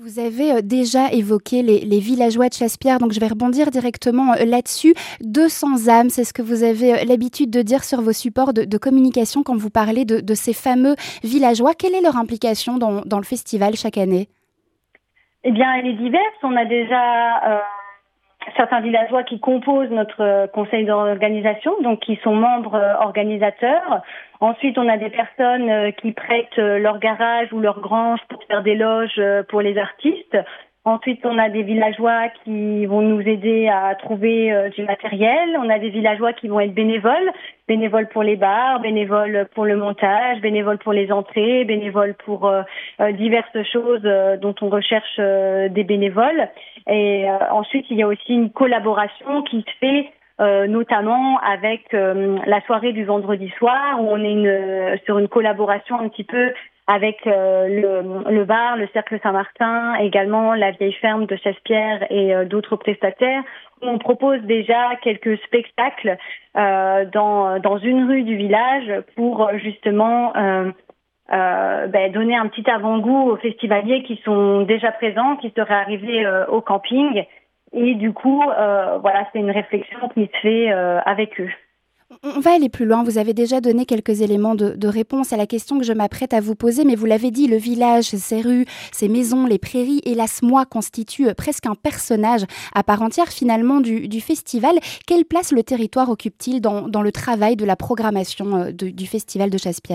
Vous avez déjà évoqué les villageois de Chassepierre, donc je vais rebondir directement là-dessus. 200 âmes, c'est ce que vous avez l'habitude de dire sur vos supports de communication quand vous parlez de ces fameux villageois. Quelle est leur implication dans le festival chaque année ? Eh bien, elle est diverse. On a déjà certains villageois qui composent notre conseil d'organisation, donc qui sont membres organisateurs. Ensuite, on a des personnes qui prêtent leur garage ou leur grange pour faire des loges pour les artistes. Ensuite, on a des villageois qui vont nous aider à trouver du matériel. On a des villageois qui vont être bénévoles pour les bars, bénévoles pour le montage, bénévoles pour les entrées, bénévoles pour diverses choses dont on recherche des bénévoles. Et ensuite, il y a aussi une collaboration qui se fait notamment avec la soirée du vendredi soir où on est sur une collaboration un petit peu avec le bar, le Cercle Saint-Martin, également la vieille ferme de Chassepierre et d'autres prestataires. On propose déjà quelques spectacles dans une rue du village pour justement donner un petit avant-goût aux festivaliers qui sont déjà présents, qui seraient arrivés au camping. Et du coup, c'est une réflexion qui se fait avec eux. On va aller plus loin. Vous avez déjà donné quelques éléments de réponse à la question que je m'apprête à vous poser, mais vous l'avez dit, le village, ses rues, ses maisons, les prairies et l'Asmois constituent presque un personnage à part entière finalement du festival. Quelle place le territoire occupe-t-il dans le travail de la programmation du festival de Chassepierre ?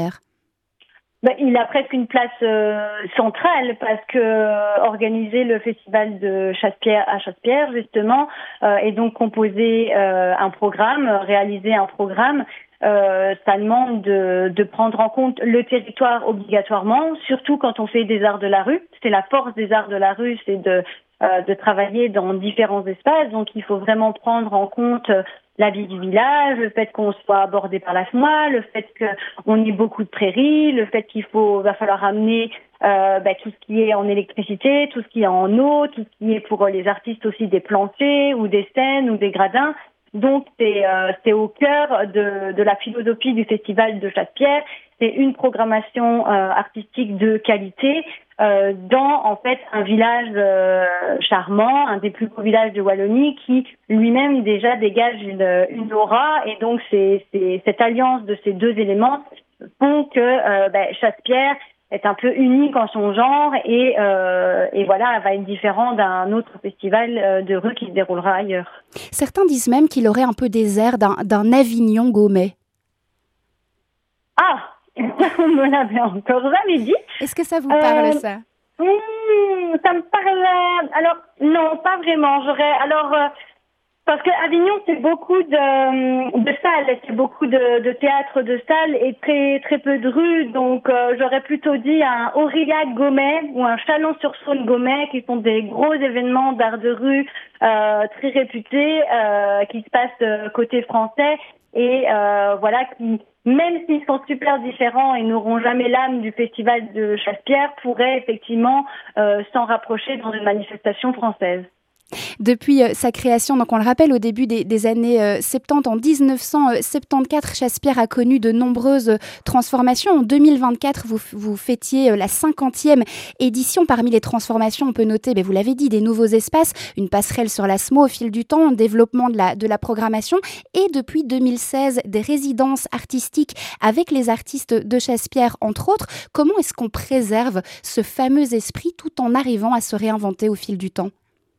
Il a presque une place centrale parce que organiser le festival de Chassepierre à Chassepierre justement et donc composer un programme, réaliser un programme, ça demande de prendre en compte le territoire obligatoirement, surtout quand on fait des arts de la rue. C'est la force des arts de la rue, c'est de travailler dans différents espaces, donc il faut vraiment prendre en compte la vie du village, le fait qu'on soit abordé par la SMOA, le fait qu'on ait beaucoup de prairies, le fait va falloir amener tout ce qui est en électricité, tout ce qui est en eau, tout ce qui est pour les artistes aussi des planchers ou des scènes ou des gradins. Donc c'est au cœur de la philosophie du festival de Chassepierre. C'est une programmation artistique de qualité dans en fait un village charmant, un des plus beaux villages de Wallonie qui lui-même déjà dégage une aura, et donc c'est cette alliance de ces deux éléments font que Chassepierre est un peu unique en son genre et voilà, elle va être différent d'un autre festival de rue qui se déroulera ailleurs. Certains disent même qu'il aurait un peu des airs d'un Avignon gourmet. Ah, on me l'avait encore jamais dit. Est-ce que ça vous parle, ça? Ça me parle. Alors, non, pas vraiment. Parce que Avignon, c'est beaucoup de salles, c'est beaucoup de théâtres de salles et très très peu de rues. Donc, j'aurais plutôt dit un Aurillac Gomet ou un Chalon-sur-Saône Gomet, qui sont des gros événements d'art de rue très réputés, qui se passent côté français et qui, même s'ils sont super différents et n'auront jamais l'âme du festival de Chassepierre, pourraient effectivement s'en rapprocher dans une manifestation française. Depuis sa création, donc on le rappelle, au début des années 70, en 1974, Chassepierre a connu de nombreuses transformations. En 2024, vous fêtiez la 50e édition. Parmi les transformations, on peut noter, vous l'avez dit, des nouveaux espaces, une passerelle sur l'Asmo au fil du temps, un développement de la programmation et depuis 2016, des résidences artistiques avec les artistes de Chassepierre, entre autres. Comment est-ce qu'on préserve ce fameux esprit tout en arrivant à se réinventer au fil du temps ?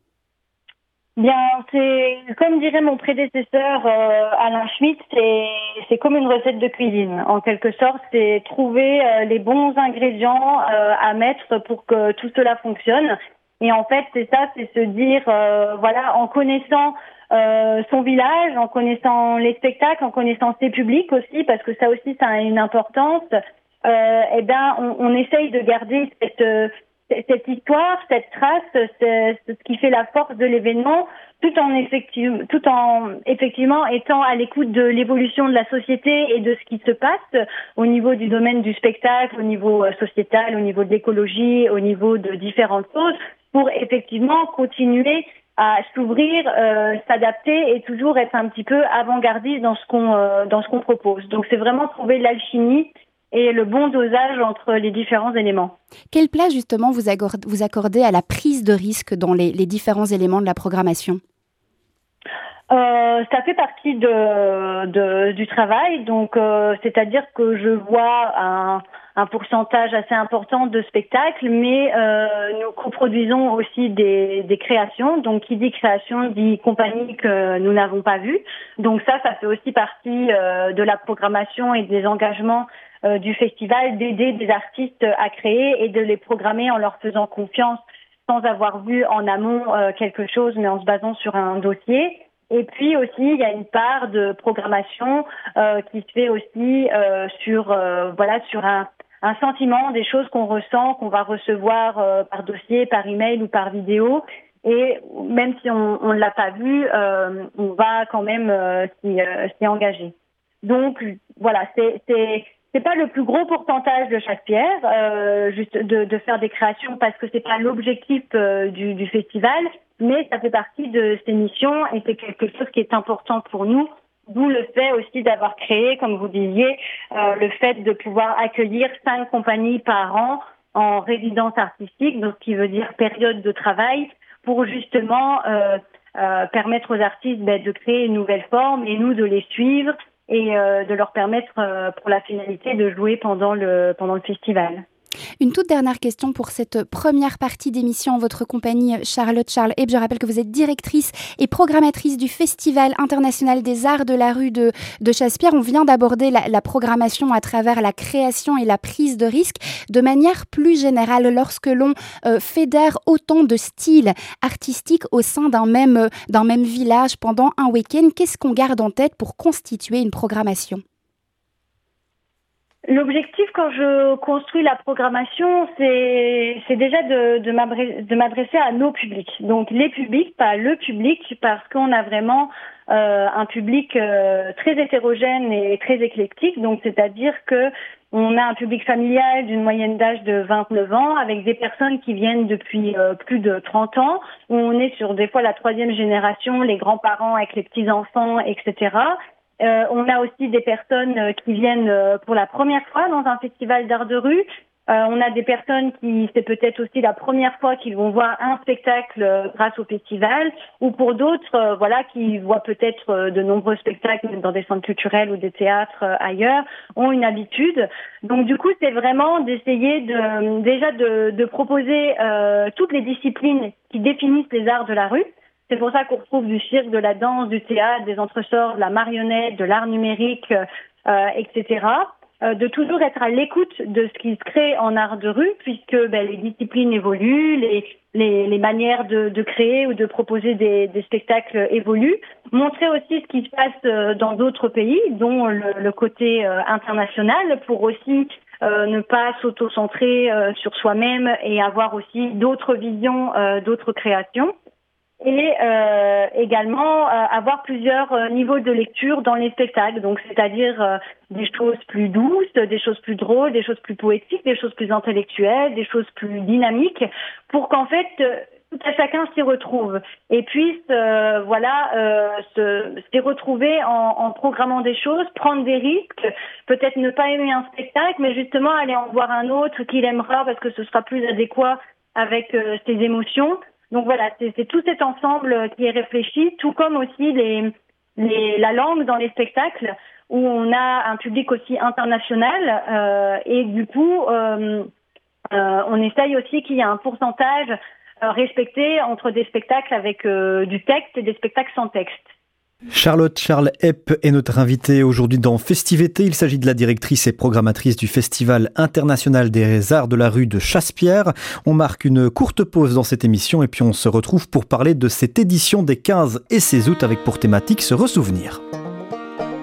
Bien, c'est comme dirait mon prédécesseur Alain Schmitt, c'est comme une recette de cuisine. En quelque sorte, c'est trouver les bons ingrédients à mettre pour que tout cela fonctionne. Et en fait, c'est se dire, en connaissant son village, en connaissant les spectacles, en connaissant ses publics aussi, parce que ça aussi, ça a une importance. On essaye de garder cette histoire, cette trace, c'est ce qui fait la force de l'événement, tout en effectivement étant à l'écoute de l'évolution de la société et de ce qui se passe au niveau du domaine du spectacle, au niveau sociétal, au niveau de l'écologie, au niveau de différentes choses, pour effectivement continuer à s'ouvrir, s'adapter et toujours être un petit peu avant-gardiste dans ce qu'on propose. Donc c'est vraiment trouver l'alchimie et le bon dosage entre les différents éléments. Quelle place justement vous accordez à la prise de risque dans les différents éléments de la programmation ? Ça fait partie du travail, donc c'est-à-dire que je vois un pourcentage assez important de spectacles, mais nous coproduisons aussi des créations. Donc, qui dit création dit compagnie que nous n'avons pas vue. Donc ça fait aussi partie de la programmation et des engagements du festival, d'aider des artistes à créer et de les programmer en leur faisant confiance sans avoir vu en amont quelque chose, mais en se basant sur un dossier. Et puis aussi, il y a une part de programmation qui se fait aussi sur un sentiment des choses qu'on ressent, qu'on va recevoir par dossier, par email ou par vidéo. Et même si on ne l'a pas vu, on va quand même s'y engager. Donc voilà, c'est pas le plus gros pourcentage de Chassepierre, juste de faire des créations parce que c'est pas l'objectif du festival, mais ça fait partie de ces missions et c'est quelque chose qui est important pour nous. D'où le fait aussi d'avoir créé, comme vous disiez, le fait de pouvoir accueillir 5 compagnies par an en résidence artistique, donc ce qui veut dire période de travail, pour justement permettre aux artistes de créer une nouvelle forme et nous de les suivre et de leur permettre pour la finalité de jouer pendant le festival. Une toute dernière question pour cette première partie d'émission en votre compagnie, Charlotte Charles Epp. Je rappelle que vous êtes directrice et programmatrice du Festival international des arts de la rue de Chassepierre. On vient d'aborder la programmation à travers la création et la prise de risque. De manière plus générale, lorsque l'on fédère autant de styles artistiques au sein d'un même village pendant un week-end, qu'est-ce qu'on garde en tête pour constituer une programmation ? L'objectif quand je construis la programmation, c'est déjà de m'adresser à nos publics. Donc les publics, pas le public, parce qu'on a vraiment un public très hétérogène et très éclectique. Donc c'est-à-dire que on a un public familial d'une moyenne d'âge de 29 ans avec des personnes qui viennent depuis plus de 30 ans, où on est sur des fois la 3e génération, les grands-parents avec les petits-enfants, etc. On a aussi des personnes qui viennent pour la première fois dans un festival d'art de rue. On a des personnes qui, c'est peut-être aussi la première fois qu'ils vont voir un spectacle grâce au festival, ou pour d'autres, qui voient peut-être de nombreux spectacles dans des centres culturels ou des théâtres ailleurs, ont une habitude. Donc du coup, c'est vraiment d'essayer de proposer toutes les disciplines qui définissent les arts de la rue. C'est pour ça qu'on retrouve du cirque, de la danse, du théâtre, des entresorts, de la marionnette, de l'art numérique, etc. De toujours être à l'écoute de ce qui se crée en art de rue, puisque les disciplines évoluent, les manières de créer ou de proposer des spectacles évoluent. Montrer aussi ce qui se passe dans d'autres pays, dont le côté international, pour aussi ne pas s'auto-centrer sur soi-même et avoir aussi d'autres visions, d'autres créations. Et également avoir plusieurs niveaux de lecture dans les spectacles, donc c'est-à-dire des choses plus douces, des choses plus drôles, des choses plus poétiques, des choses plus intellectuelles, des choses plus dynamiques, pour qu'en fait tout à chacun s'y retrouve et puisse s'y retrouver en programmant des choses, prendre des risques, peut-être ne pas aimer un spectacle, mais justement aller en voir un autre qu'il aimera parce que ce sera plus adéquat avec ses émotions. Donc voilà, c'est tout cet ensemble qui est réfléchi, tout comme aussi la langue dans les spectacles, où on a un public aussi international et du coup, on essaye aussi qu'il y ait un pourcentage respecté entre des spectacles avec du texte et des spectacles sans texte. Charlotte Charles Epp est notre invitée aujourd'hui dans Festivété. Il s'agit de la directrice et programmatrice du Festival international des arts de la rue de Chassepierre. On marque une courte pause dans cette émission et puis on se retrouve pour parler de cette édition des 15 et 16 août avec pour thématique se ressouvenir.